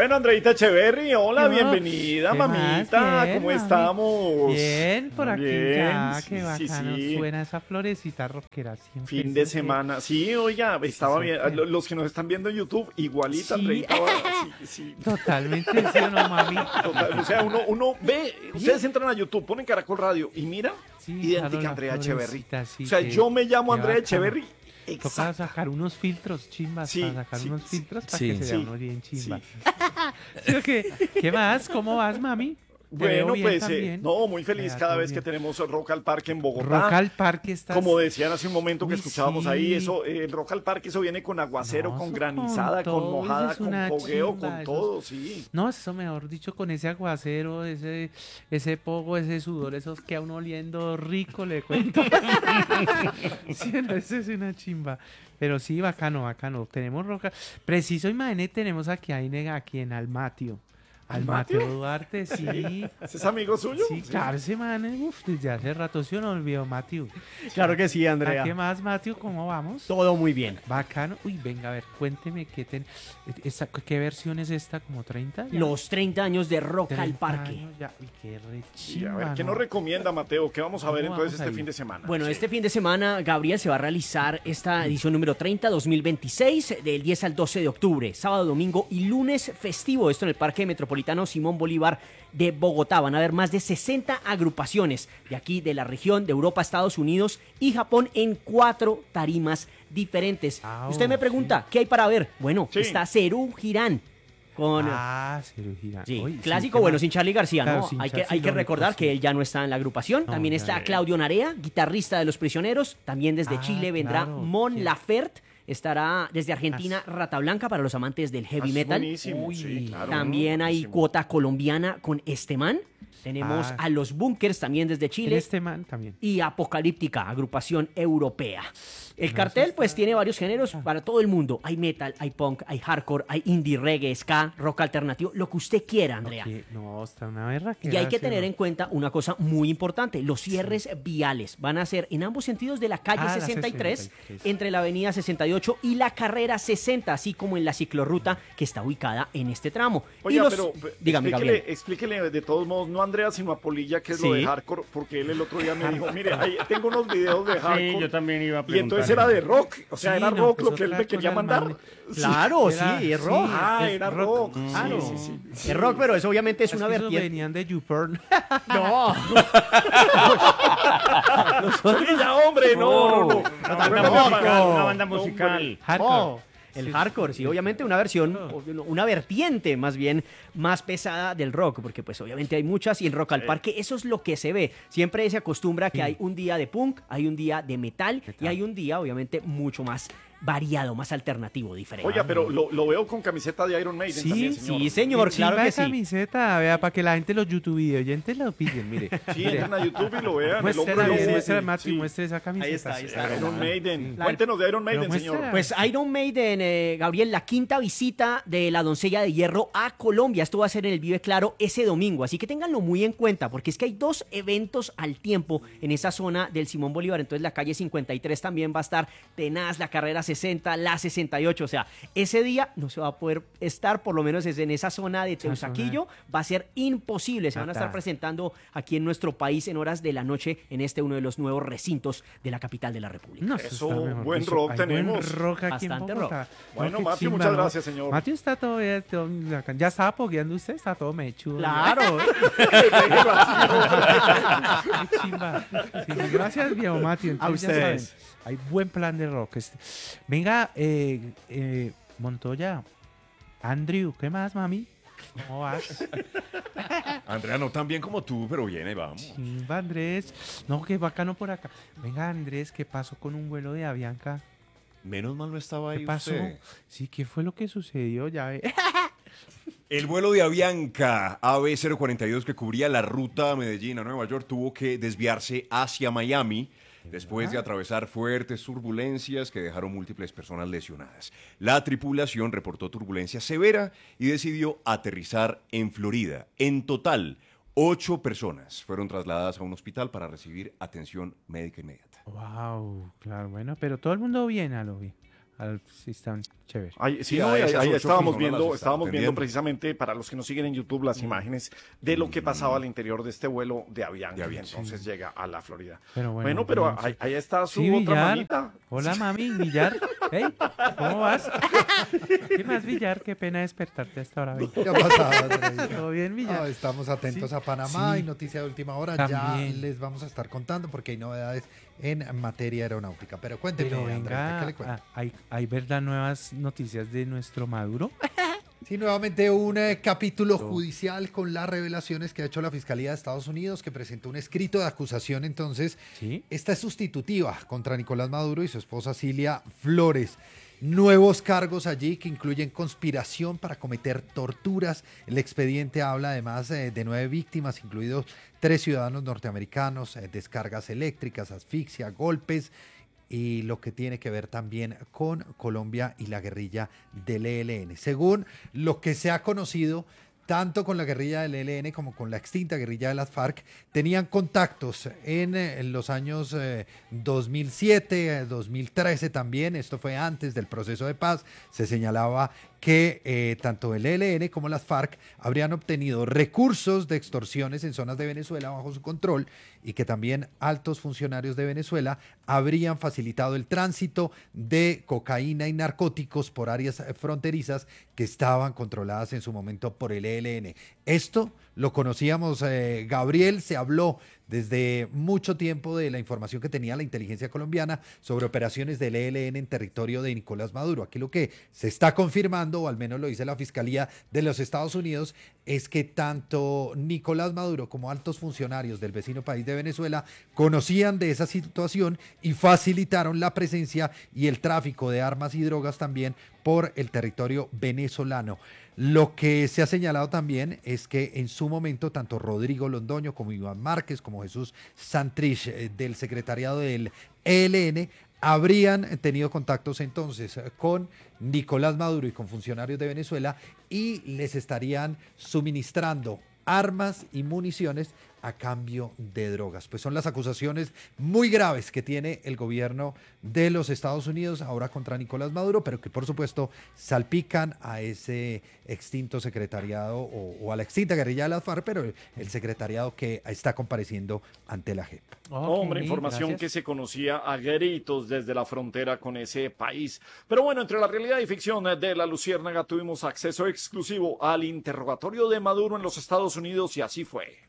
Bueno, Andreita Echeverry, hola, No, bienvenida, ¿qué mamita, más? Bien, ¿cómo mami. estamos? Bien, por aquí Bien, ya, sí, qué sí, bacano, sí. suena esa florecita rockera siempre, Fin de siempre. semana. Sí, oiga, estaba bien. Súper. Los que nos están viendo en YouTube, igualita, Sí, Andreita va, sí, sí. totalmente, ¿sí o no, mami? Total, o sea, uno ve, ustedes entran a YouTube, ponen Caracol Radio y mira, Sí, idéntica claro, a la Andrea Echeverry. florecita, sí, O sea, yo me llamo qué Andrea bacano. Echeverry, Toca exacta. sacar unos filtros chimbas, Sí, para sacar sí, unos sí, filtros para sí. que se vea Sí, uno bien chimba. sí. ¿Sí o qué? ¿Qué más? ¿Cómo vas, mami? Te veo Bueno, bien pues, también. no, muy feliz Vea, cada todo vez que bien. tenemos Rock al Parque en Rock Bogotá. al Parque estás... Como decían hace un momento que Uy, escuchábamos ahí, sí. eso, el Rock al Parque, eso viene con aguacero, No, con eso granizada, con todo, eso mojada, es con una fogueo, chimba, con eso todo, sí. No, eso mejor dicho, con ese aguacero, ese pogo, ese sudor, esos que a uno oliendo rico, le cuento. Sí, no, eso es una chimba. Pero sí, bacano, bacano. Tenemos roca. Preciso, imagínate, tenemos aquí en Almatio. ¿Almatio? Almatio Duarte, sí. ¿Ese es amigo suyo? Sí, claro, ese man, desde hace rato, ¿sí o no olvidó, Matthew? Claro que sí, ¿A Andrea. qué más, Matthew? ¿Cómo vamos? Todo muy bien. Bacano. Uy, venga, a ver, cuénteme qué versión es esta, como 30. ¿Ya? Los 30 años de Rock al 30 Parque. años ya. Uy, qué Sí, a ver, rechimba, ¿qué ¿no? nos recomienda, Mateo? ¿Qué vamos a ver ¿Cómo entonces vamos este ahí? fin de semana? Bueno, Sí. este fin de semana, Gabriel, se va a realizar esta edición número 30, 2026, del 10 al 12 de octubre, sábado, domingo y lunes festivo. Esto en el Parque Metropolitano Simón Bolívar de Bogotá. Van a haber más de 60 agrupaciones de aquí, de la región, de Europa, Estados Unidos y Japón en 4 tarimas diferentes. Ah, Usted me sí. pregunta, ¿qué hay para ver? Bueno, Sí. está Cerú Girán con... Ah, cirugía. Sí, Uy, clásico, ¿qué bueno, más? sin Charly García, Claro, ¿no? sin Hay que, Charly, hay que lógico, recordar sí. que él ya no está en la agrupación. No, También ya está no. Claudio Narea, guitarrista de Los Prisioneros. También desde Ah, Chile vendrá claro, Mon sí. Laferte. Estará desde Argentina Rata Blanca para los amantes del Ah, heavy es metal. buenísimo, Uy, sí, claro. También hay buenísimo. cuota colombiana con Esteman. Tenemos Ah. a Los Bunkers también desde En Chile. este man también. Y Apocalíptica, agrupación europea. El No, cartel eso pues está- tiene varios géneros para todo el mundo. Hay metal, hay punk, hay hardcore, hay indie, reggae, ska, rock alternativo, lo que usted quiera, Andrea. Ok, no, está una berra que Y hay que tener en cuenta una cosa muy importante, los cierres viales van a ser en ambos sentidos de la calle Ah, la 63, 63. entre la avenida 68 y la carrera 60, así como en la ciclorruta que está ubicada en este tramo. Y Oiga, los- pero dígame, Gabriel. explíquele de todos modos, no a Andrea, sino a Polilla, que es lo de Sí. hardcore, porque él el otro día me dijo, mire, ahí tengo unos videos de hardcore. Sí, yo también iba a Y preguntar. entonces era de rock, o sea, Sí, era no, rock pues lo que él otra me quería cosa, mandar. hermano. Claro, Era- sí, es rock. Ah, es era rock. Claro. Sí, sí, sí. Es rock, pero eso obviamente es Es una que esos vertiente. venían de YouPorn. No, Polilla, hombre, no, no, no. Una banda Vuélvame a musical, pagar. una banda No, hombre. musical. Hardcore. el Sí, hardcore, sí, obviamente una versión, una vertiente más bien más pesada del rock, porque pues obviamente hay muchas y en Rock al Parque eso es lo que se ve. Siempre se acostumbra que Sí. hay un día de punk, hay un día de metal y hay un día obviamente mucho más variado, más alternativo, diferente. Oiga, pero lo veo con camiseta de Iron Maiden Sí, también, señor. sí, señor, Qué claro chimba que de sí. camiseta, vea, para que la gente, los YouTube oyentes lo pillen, mire. Sí, entren a YouTube y lo vean. Muéstrela el hombre bien, lobo. muéstrela, Mati, Sí. muestre esa camiseta. ahí está. Iron Maiden. Sí. Cuéntenos de Iron Pero Maiden, muestra. señor. Pues Iron Maiden, Gabriel, la quinta visita de la Doncella de Hierro a Colombia. Esto va a ser en el Vive Claro ese domingo, así que ténganlo muy en cuenta, porque es que hay 2 eventos al tiempo en esa zona del Simón Bolívar. Entonces la calle 53 también va a estar tenaz, la carrera 60, la 68. O sea, ese día no se va a poder estar, por lo menos es en esa zona de Teusaquillo. Va a ser imposible. Se van a estar presentando aquí en nuestro país en horas de la noche en uno de los nuevos recintos de la capital de la República. No, Eso, está mejor buen dicho, rock hay tenemos. Buen rock aquí Bastante en Bogotá. Bueno, qué Matthew, chimba, muchas ¿no? gracias, señor. Matthew está todo bien, ya estaba pogueando usted, está todo mechudo. Claro. Qué chimba. Sí, gracias, viejo Matthew. Entonces, ya ustedes. saben, hay buen plan de rock. Venga, Montoya, Andrew, ¿qué más, mami? ¿Cómo vas? Andrea, no tan bien como tú, pero bien, ahí vamos. Chimba, Andrés. No, qué bacano por acá. Venga, Andrés, ¿qué pasó con un vuelo de Avianca? Menos mal no estaba ahí ¿Qué pasó? usted. Sí, ¿qué fue lo que sucedió? Ya ve. El vuelo de Avianca AB042 que cubría la ruta Medellín a Nueva York tuvo que desviarse hacia Miami después de atravesar fuertes turbulencias que dejaron múltiples personas lesionadas. La tripulación reportó turbulencia severa y decidió aterrizar en Florida. En total, 8 personas fueron trasladadas a un hospital para recibir atención médica inmediata. Wow, claro, bueno, pero todo el mundo bien a lo bien. Sí están Chévere. Sí, Y no, a esas ahí 8 estábamos fijo, no las viendo, están atendiendo. precisamente, para los que nos siguen en YouTube, las imágenes de lo que pasaba al interior de este vuelo de Avianca, De y Avianca. entonces llega a la Florida. Pero Bueno, bueno, pero bien, sí. ahí está su Sí, otra Villar. mamita. Hola, mami, Villar. Hey, ¿cómo vas? ¿Qué más, Villar? Qué pena despertarte hasta ahora. Villar. ¿Qué ha pasado, Andreita? ¿Todo bien, Villar? No, estamos atentos Sí, a Panamá sí. y noticia de última hora. También. Ya les vamos a estar contando porque hay novedades en materia aeronáutica. Pero cuénteme, Pero Andreita, venga, ¿qué le cuento? ¿hay verdad nuevas noticias de nuestro Maduro? Sí, nuevamente un capítulo judicial con las revelaciones que ha hecho la Fiscalía de Estados Unidos, que presentó un escrito de acusación. Entonces, Sí. esta es sustitutiva contra Nicolás Maduro y su esposa Cilia Flores. Nuevos cargos allí que incluyen conspiración para cometer torturas. El expediente habla además de 9 víctimas, incluidos 3 ciudadanos norteamericanos, descargas eléctricas, asfixia, golpes y lo que tiene que ver también con Colombia y la guerrilla del ELN. Según lo que se ha conocido, tanto con la guerrilla del ELN como con la extinta guerrilla de las FARC, tenían contactos en los años 2007, 2013 también. Esto fue antes del proceso de paz. Se señalaba que tanto el ELN como las FARC habrían obtenido recursos de extorsiones en zonas de Venezuela bajo su control y que también altos funcionarios de Venezuela habrían facilitado el tránsito de cocaína y narcóticos por áreas fronterizas que estaban controladas en su momento por el ELN. Esto lo conocíamos, Gabriel, se habló desde mucho tiempo de la información que tenía la inteligencia colombiana sobre operaciones del ELN en territorio de Nicolás Maduro. Aquí lo que se está confirmando, o al menos lo dice la Fiscalía de los Estados Unidos, es que tanto Nicolás Maduro como altos funcionarios del vecino país de Venezuela conocían de esa situación y facilitaron la presencia y el tráfico de armas y drogas también por el territorio venezolano. Lo que se ha señalado también es que en su momento tanto Rodrigo Londoño como Iván Márquez como Jesús Santrich del secretariado del ELN habrían tenido contactos entonces con Nicolás Maduro y con funcionarios de Venezuela y les estarían suministrando armas y municiones a cambio de drogas. Pues son las acusaciones muy graves que tiene el gobierno de los Estados Unidos ahora contra Nicolás Maduro, pero que por supuesto salpican a ese extinto secretariado o a la extinta guerrilla de las FARC, pero el secretariado que está compareciendo ante la JEP. Hombre, información que se conocía a gritos desde la frontera con ese país. Pero bueno, entre la realidad y ficción de la Luciérnaga tuvimos acceso exclusivo al interrogatorio de Maduro en los Estados Unidos y así fue.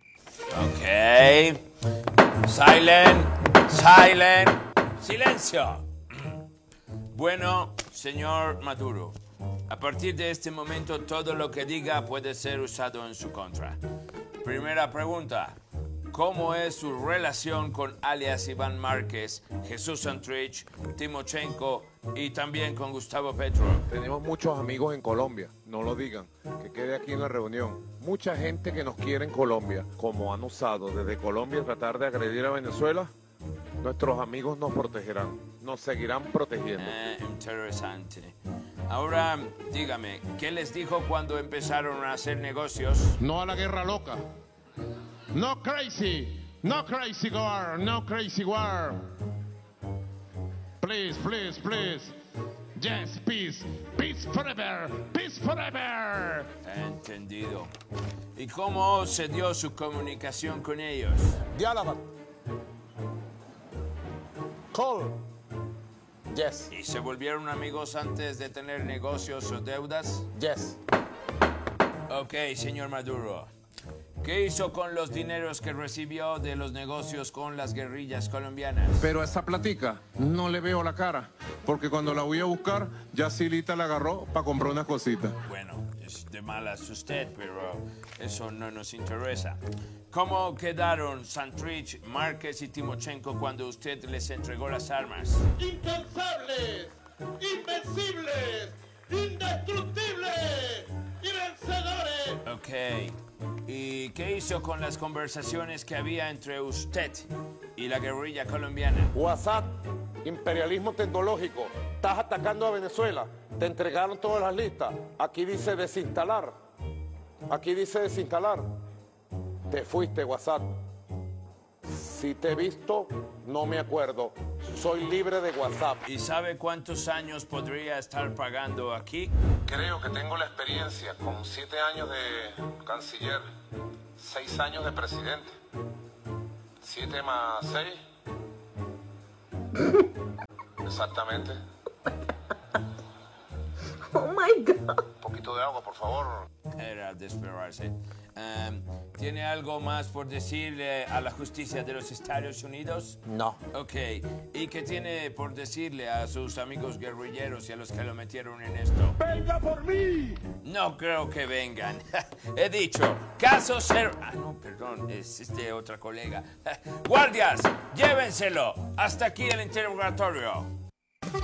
Ok. Silent. Silent. Silencio. Bueno, señor Maduro, a partir de este momento todo lo que diga puede ser usado en su contra. Primera pregunta. ¿Cómo es su relación con alias Iván Márquez, Jesús Santrich, Timochenko y también con Gustavo Petro? Tenemos muchos amigos en Colombia, no lo digan, que quede aquí en la reunión. Mucha gente que nos quiere en Colombia, como han usado desde Colombia tratar de agredir a Venezuela, nuestros amigos nos protegerán, nos seguirán protegiendo. Interesante. Ahora, dígame, ¿qué les dijo cuando empezaron a hacer negocios? No a la guerra loca. No crazy war, no crazy war. Please, please, please. Yes, peace. Peace forever. Peace forever. Entendido. ¿Y cómo se dio su comunicación con ellos? Diálogo. Call. Yes. ¿Y se volvieron amigos antes de tener negocios o deudas? Yes. Ok, señor Maduro. ¿Qué hizo con los dineros que recibió de los negocios con las guerrillas colombianas? Pero a esa platica no le veo la cara, porque cuando la voy a buscar, ya Silita la agarró para comprar unas cositas. Bueno, es de malas usted, pero eso no nos interesa. ¿Cómo quedaron Santrich, Márquez y Timochenko cuando usted les entregó las armas? Incansables, invencibles, indestructibles y vencedores. Ok. ¿Y qué hizo con las conversaciones que había entre usted y la guerrilla colombiana? WhatsApp, imperialismo tecnológico. Estás atacando a Venezuela. Te entregaron todas las listas. Aquí dice desinstalar. Aquí dice desinstalar. Te fuiste, WhatsApp. Si te he visto, no me acuerdo. Soy libre de WhatsApp. ¿Y sabe cuántos años podría estar pagando aquí? Creo que tengo la experiencia con 7 años de canciller, 6 años de presidente. 7 más 6. Exactamente. Oh my God. Un poquito de agua, por favor. Era de esperarse. ¿Tiene algo más por decirle a la justicia de los Estados Unidos? No. Ok. ¿Y qué tiene por decirle a sus amigos guerrilleros y a los que lo metieron en esto? ¡Venga por mí! No creo que vengan. He dicho, caso ser... Ah, no, perdón, es otra colega. Guardias, llévenselo. Hasta aquí el interrogatorio.